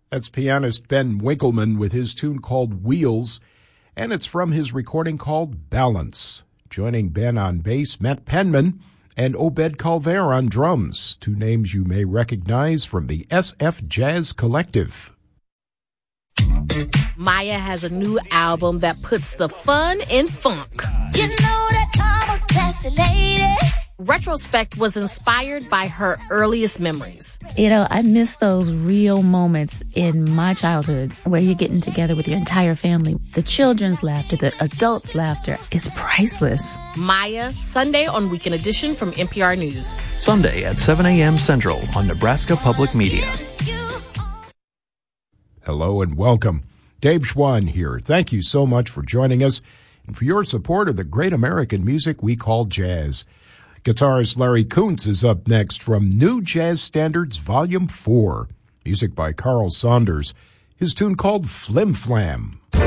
That's pianist Ben Winkleman with his tune called Wheels, and it's from his recording called Balance. Joining Ben on bass, Matt Penman, and Obed Calver on drums, two names you may recognize from the SF Jazz Collective. Maya has a new album that puts the fun in funk. You know that I'm a classy lady. Retrospect was inspired by her earliest memories. You know, I miss those real moments in my childhood where you're getting together with your entire family. The children's laughter, the adults' laughter is priceless. Maya, Sunday on Weekend Edition from NPR News. Sunday at 7 a.m. Central on Nebraska Public Media. Hello and welcome. Dave Schwann here. Thank you so much for joining us and for your support of the great American music we call jazz. Guitarist Larry Kuntz is up next from New Jazz Standards Volume 4. Music by Carl Saunders. His tune called Flim Flam.